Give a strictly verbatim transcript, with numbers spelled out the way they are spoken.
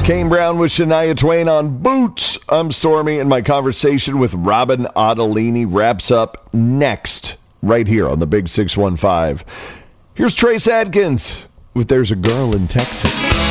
Kane Brown with Shania Twain on Boots. I'm Stormy, and my conversation with Robin Ottolini wraps up next, right here on the Big six one five. Here's Trace Adkins with There's a Girl in Texas.